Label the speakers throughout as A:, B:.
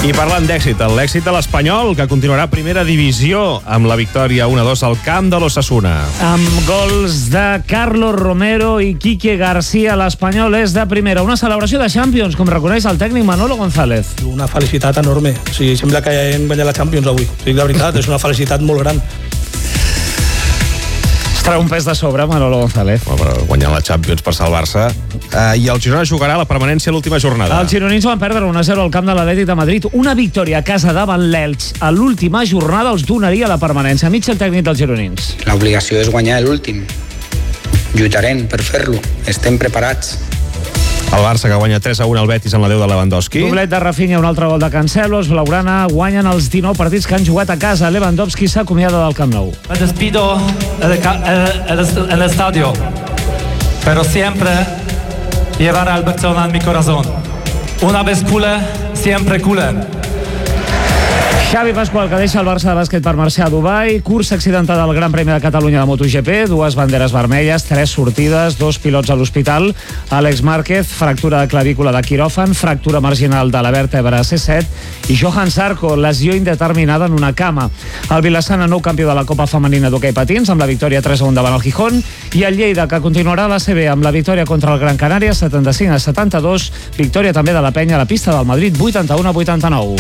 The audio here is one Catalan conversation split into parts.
A: I parlant d'èxit, l'èxit de l'Espanyol, que continuarà a primera divisió amb la victòria 1-2 al camp de l'Osasuna.
B: Amb gols de Carlos Romero i Quique García, l'Espanyol és de primera. Una celebració de Champions, com reconeix el tècnic Manolo González.
C: Una felicitat enorme. O sigui, sembla que hem guanyat la Champions avui. O sigui, la veritat, és una felicitat molt gran.
B: Estarà un pes de sobre, Manolo González.
A: Guanyant la Champions per salvar-se. I el Girona jugarà la permanència a l'última jornada.
B: Els gironins van perdre 1-0 al camp de l'Atlètic de Madrid. Una victòria a casa davant l'Elx a l'última jornada els donaria la permanència. Mitja el tècnic dels gironins.
D: L'obligació és guanyar l'últim. Lluitarem per fer-lo. Estem preparats.
A: El Barça, que guanya 3-1 al Betis en la 10 de Lewandowski.
B: Doblet de Rafinha, un altre gol de Cancelo. Els blaugrana guanyen els 19 partits que han jugat a casa. Lewandowski s'acomiada del Camp Nou.
E: Me despido en el estadio, pero siempre llevar al Barcelona en mi corazón. Una vez culé, siempre culé.
B: Xavi Pasqual, que deixa el Barça de bàsquet per marxar a Dubai. Cursa accidentada al Gran Premi de Catalunya de MotoGP. 2 banderes vermelles, 3 sortides, 2 pilots a l'hospital. Àlex Márquez, fractura de clavícula de quiròfan, fractura marginal de la vèrtebra C7. I Johan Zarco, lesió indeterminada en una cama. El Vilassana, nou campió de la Copa Femenina d'Hoquei Patins, amb la victòria 3-1 davant el Gijón. I el Lleida, que continuarà a la CB amb la victòria contra el Gran Canària, 75-72. Victòria també de la Penya a la pista del Madrid, 81-89.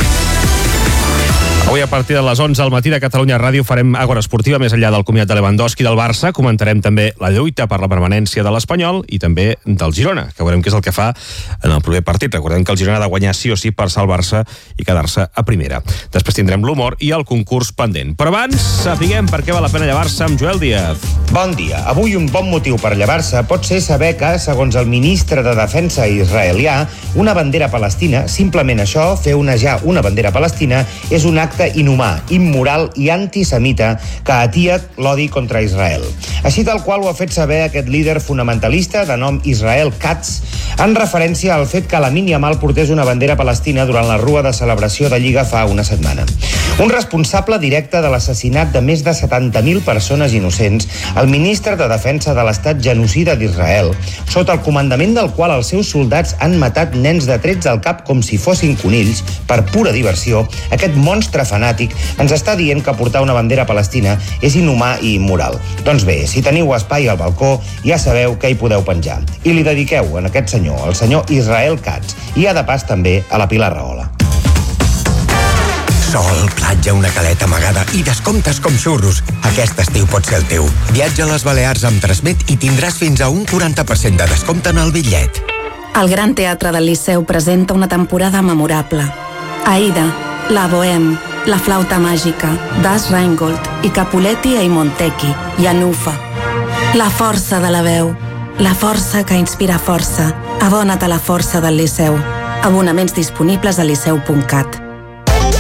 A: Avui a partir de les 11 al matí de Catalunya Ràdio farem Àgora Esportiva més enllà del comiat de Lewandowski del Barça. Comentarem també la lluita per la permanència de l'Espanyol i també del Girona, que veurem què és el que fa en el proper partit. Recordem que el Girona ha de guanyar sí o sí per salvar el Barça i quedar-se a primera. Després tindrem l'humor i el concurs pendent. Però abans, sapiguem per què val la pena llevar-se amb Joel Díaz.
F: Bon dia. Avui un bon motiu per llevar-se pot ser saber que, segons el ministre de Defensa israelià, una bandera palestina, simplement això, fer onejar una bandera palestina, és un acte inhumà, immoral i antisemita que atia l'odi contra Israel. Així tal qual ho ha fet saber aquest líder fonamentalista de nom Israel Katz, en referència al fet que Lamine Yamal portés una bandera palestina durant la rua de celebració de Lliga fa una setmana. Un responsable directe de l'assassinat de més de 70.000 persones innocents, el ministre de Defensa de l'Estat genocida d'Israel, sota el comandament del qual els seus soldats han matat nens de 13 al cap com si fossin conills, per pura diversió, aquest monstre fanàtic ens està dient que portar una bandera palestina és inhumà i immoral. Doncs bé, si teniu espai al balcó, ja sabeu que hi podeu penjar. I li dediqueu a aquest senyor, el senyor Israel Katz, i a de pas també a la Pilar Rahola.
G: Sol, platja, una caleta amagada i descomptes com xurros. Aquest estiu pot ser el teu. Viatja a les Balears amb Transmet i tindràs fins a un 40% de descompte en el bitllet.
H: El Gran Teatre del Liceu presenta una temporada memorable. Aida, La Bohème, La Flauta Màgica, Das Rheingold i Capuletti e Montecchi, i Anufa. La força de la veu, la força que inspira força. Abona't a la força del Liceu. Abonaments disponibles a liceu.cat.